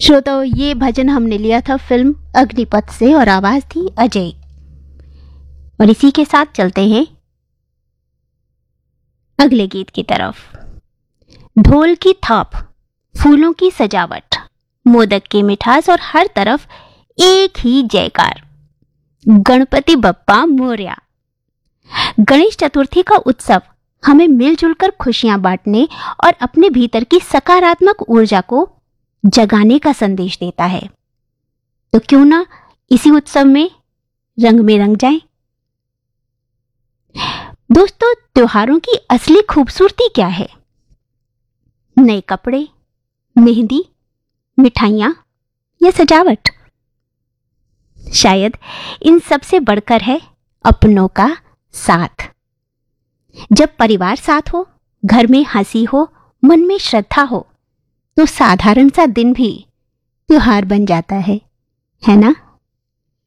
श्रोताओ, ये भजन हमने लिया था फिल्म अग्निपथ से और आवाज थी अजय। और इसी के साथ चलते हैं अगले गीत की तरफ। ढोल की थाप, फूलों की सजावट, मोदक की मिठास और हर तरफ एक ही जयकार, गणपति बप्पा मोरया। गणेश चतुर्थी का उत्सव हमें मिलजुल कर खुशियां बांटने और अपने भीतर की सकारात्मक ऊर्जा को जगाने का संदेश देता है। तो क्यों ना इसी उत्सव में रंग जाएं। दोस्तों, त्योहारों की असली खूबसूरती क्या है? नए कपड़े, मेहंदी, मिठाइयां या सजावट? शायद इन सबसे बढ़कर है अपनों का साथ। जब परिवार साथ हो, घर में हंसी हो, मन में श्रद्धा हो, तो साधारण सा दिन भी त्योहार बन जाता है ना?